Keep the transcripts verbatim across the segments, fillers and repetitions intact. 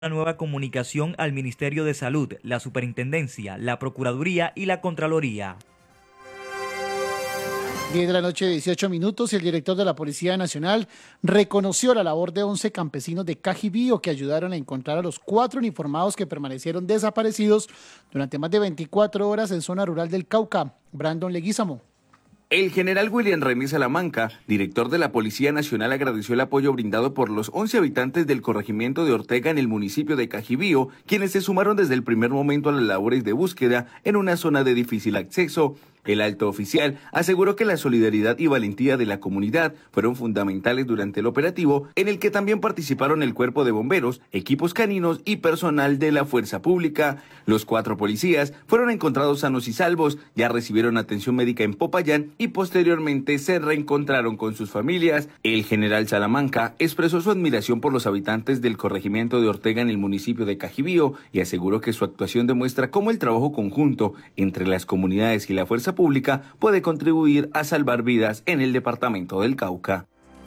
una nueva comunicación al Ministerio de Salud, la Superintendencia, la Procuraduría y la Contraloría. diez de la noche, dieciocho minutos, y el director de la Policía Nacional reconoció la labor de once campesinos de Cajibío que ayudaron a encontrar a los cuatro uniformados que permanecieron desaparecidos durante más de veinticuatro horas en zona rural del Cauca. Brandon Leguízamo. El general William René Salamanca, director de la Policía Nacional, agradeció el apoyo brindado por los once habitantes del corregimiento de Ortega en el municipio de Cajibío, quienes se sumaron desde el primer momento a las labores de búsqueda en una zona de difícil acceso. El alto oficial aseguró que la solidaridad y valentía de la comunidad fueron fundamentales durante el operativo, en el que también participaron el cuerpo de bomberos, equipos caninos y personal de la fuerza pública. Los cuatro policías fueron encontrados sanos y salvos, ya recibieron atención médica en Popayán y posteriormente se reencontraron con sus familias. El general Salamanca expresó su admiración por los habitantes del corregimiento de Ortega en el municipio de Cajibío y aseguró que su actuación demuestra cómo el trabajo conjunto entre las comunidades y la fuerza pública puede contribuir a salvar vidas en el departamento del Cauca.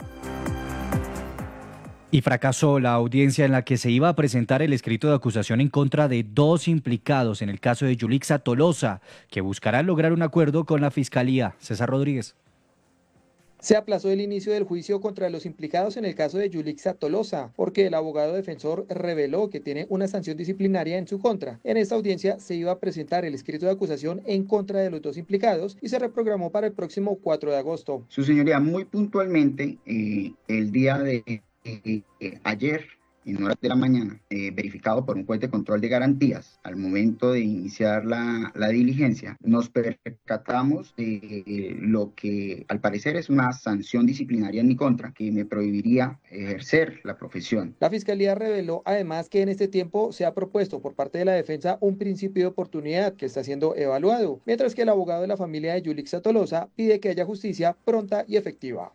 Y fracasó la audiencia en la que se iba a presentar el escrito de acusación en contra de dos implicados en el caso de Yulixa Tolosa, que buscarán lograr un acuerdo con la Fiscalía. César Rodríguez. Se aplazó el inicio del juicio contra los implicados en el caso de Yulixa Tolosa, porque el abogado defensor reveló que tiene una sanción disciplinaria en su contra. En esta audiencia se iba a presentar el escrito de acusación en contra de los dos implicados y se reprogramó para el próximo cuatro de agosto. Su señoría, muy puntualmente, eh, el día de eh, eh, ayer, en horas de la mañana, eh, verificado por un juez de control de garantías, al momento de iniciar la, la diligencia, nos percatamos de eh, lo que al parecer es una sanción disciplinaria en mi contra, que me prohibiría ejercer la profesión. La Fiscalía reveló además que en este tiempo se ha propuesto por parte de la defensa un principio de oportunidad que está siendo evaluado, mientras que el abogado de la familia de Yulixa Tolosa pide que haya justicia pronta y efectiva.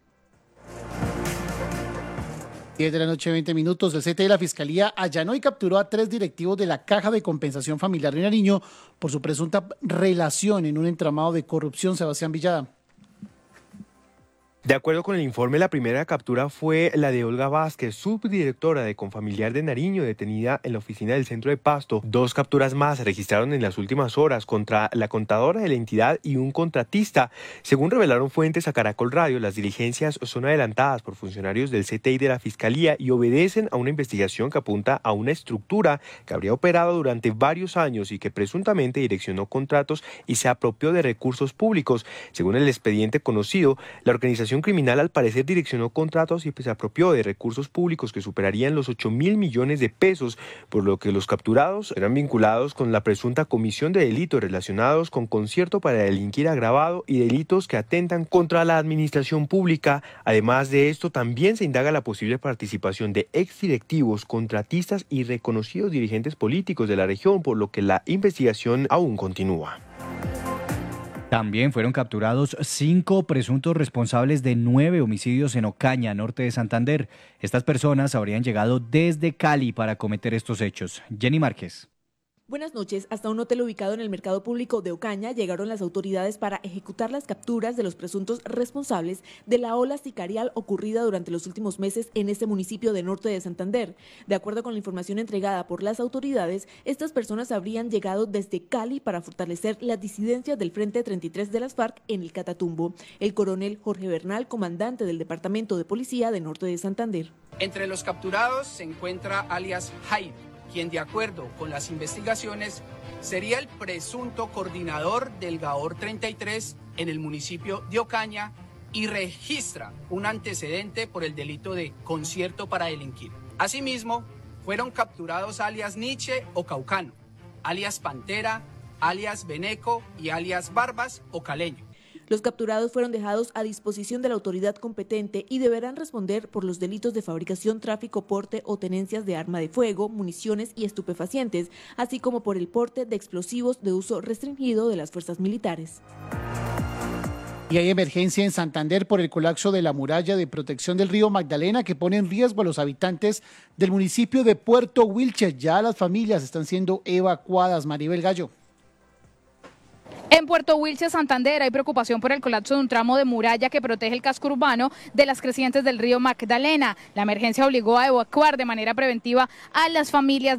diez de la noche, veinte minutos, el C T de la Fiscalía allanó y capturó a tres directivos de la Caja de Compensación Familiar de Nariño por su presunta relación en un entramado de corrupción. Sebastián Villada. De acuerdo con el informe, la primera captura fue la de Olga Vázquez, subdirectora de Confamiliar de Nariño, detenida en la oficina del centro de Pasto. Dos capturas más se registraron en las últimas horas contra la contadora de la entidad y un contratista. Según revelaron fuentes a Caracol Radio, las diligencias son adelantadas por funcionarios del C T I de la Fiscalía y obedecen a una investigación que apunta a una estructura que habría operado durante varios años y que presuntamente direccionó contratos y se apropió de recursos públicos. Según el expediente conocido, la organización criminal al parecer direccionó contratos y se apropió de recursos públicos que superarían los ocho mil millones de pesos, por lo que los capturados eran vinculados con la presunta comisión de delitos relacionados con concierto para delinquir agravado y delitos que atentan contra la administración pública. Además de esto, también se indaga la posible participación de exdirectivos, contratistas y reconocidos dirigentes políticos de la región, por lo que la investigación aún continúa. También fueron capturados cinco presuntos responsables de nueve homicidios en Ocaña, norte de Santander. Estas personas habrían llegado desde Cali para cometer estos hechos. Jenny Márquez. Buenas noches. Hasta un hotel ubicado en el mercado público de Ocaña llegaron las autoridades para ejecutar las capturas de los presuntos responsables de la ola sicarial ocurrida durante los últimos meses en este municipio de norte de Santander. De acuerdo con la información entregada por las autoridades, estas personas habrían llegado desde Cali para fortalecer las disidencias del Frente treinta y tres de las FARC en el Catatumbo. El coronel Jorge Bernal, comandante del Departamento de Policía de norte de Santander. Entre los capturados se encuentra alias Jaime, quien de acuerdo con las investigaciones sería el presunto coordinador del Gaor treinta y tres en el municipio de Ocaña y registra un antecedente por el delito de concierto para delinquir. Asimismo, fueron capturados alias Nietzsche o Caucano, alias Pantera, alias Beneco y alias Barbas o Caleño. Los capturados fueron dejados a disposición de la autoridad competente y deberán responder por los delitos de fabricación, tráfico, porte o tenencias de arma de fuego, municiones y estupefacientes, así como por el porte de explosivos de uso restringido de las fuerzas militares. Y hay emergencia en Santander por el colapso de la muralla de protección del río Magdalena que pone en riesgo a los habitantes del municipio de Puerto Wilches. Ya las familias están siendo evacuadas. Maribel Gallo. En Puerto Wilches, Santander, hay preocupación por el colapso de un tramo de muralla que protege el casco urbano de las crecientes del río Magdalena. La emergencia obligó a evacuar de manera preventiva a las familias